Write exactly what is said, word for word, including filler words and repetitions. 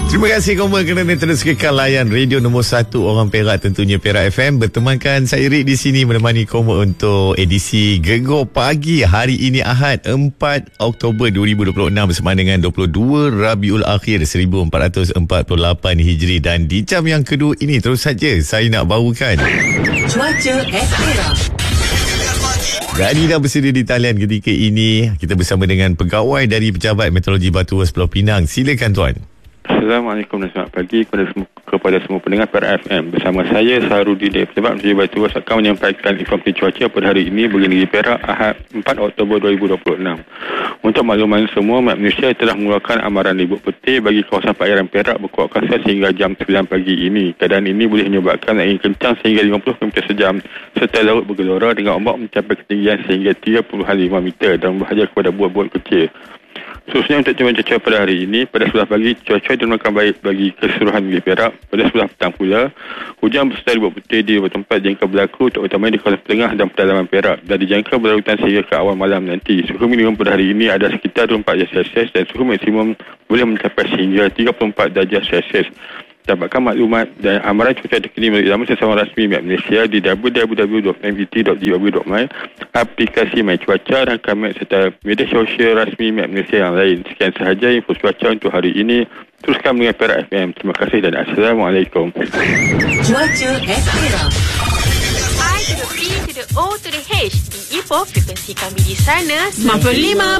Terima kasih Koma kerana terus kekal layan radio nombor satu orang Perak, tentunya Perak F M. Bertemankan saya Rik di sini menemani Koma untuk edisi Gegar Pagi hari ini Ahad empat Oktober dua ribu dua puluh enam bersama dengan dua puluh dua Rabiul Akhir seribu empat ratus empat puluh lapan Hijri. Dan di jam yang kedua ini terus saja saya nak bawakan Cuaca Perak. Rani dah bersedia di talian ketika ini. Kita bersama dengan pegawai dari Pejabat Meteorologi Batu Luas Pulau Pinang. Silakan tuan. Assalamualaikum dan selamat pagi kepada semua, kepada semua pendengar Perak F M. Bersama saya Sarudi dari Pejabat Meteorologi Batu Luas akan menyampaikan informasi cuaca pada hari ini bagi negeri Perak Ahad empat Oktober dua ribu dua puluh enam. Untuk makluman semua, Malaysia telah mengeluarkan amaran libur putih bagi kawasan perairan Perak berkuat kuasa sehingga jam sembilan pagi ini. Keadaan ini boleh menyebabkan angin kencang sehingga lima puluh kilometer sejam serta laut bergelora dengan ombak mencapai ketinggian sehingga tiga puluh lima meter dan berbahaya kepada buat-buat kecil. Khususnya untuk cuaca cuaca pada hari ini, pada sebelah pagi cuaca dimakan baik bagi keseluruhan negeri Perak. Pada sebelah petang pula, hujan beserta libur putih di beberapa tempat dijangka berlaku terutamanya di kawasan tengah dan pedalaman Perak dan dijangka berlarutan sehingga ke awal malam nanti. Suhu minimum pada hari ini ada sekitar dua puluh empat darjah Celsius dan suhu maksimum boleh mencapai sehingga tiga puluh empat darjah Celsius. Dapatkan maklumat dan amaran cuaca terkini melalui laman sesuatu rasmi Malaysia di w w w dot m v t dot g o v dot my, aplikasi My Cuaca dan kamera serta media sosial rasmi Malaysia yang lain. Sekian sahaja info cuaca untuk hari ini. Teruskan dengan Perak F M. Terima kasih dan Assalamualaikum. Cuaca Perak. I to the P to the O to the H. Di Ipoh, frekuensi kami di sana sembilan puluh lima